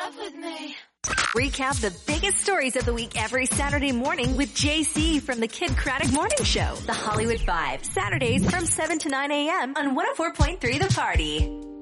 love with me. Recap the biggest stories of the week every Saturday morning with JC from the Kid Craddock Morning Show. The Hollywood Five, Saturdays from 7 to 9 a.m. on 104.3 The Party.